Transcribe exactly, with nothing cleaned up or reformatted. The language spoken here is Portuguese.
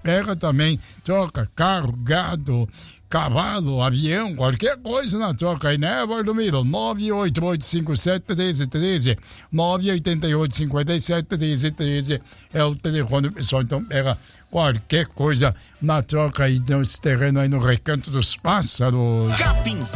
pega também, troca carro, gado, cavalo, avião, qualquer coisa na troca aí, né, Valdomiro? nove oito oito cinco sete um três um três, nove oito oito cinco sete um três um três é o telefone, pessoal. Então pega qualquer coisa na troca aí, desse terreno aí no Recanto dos Pássaros. Capins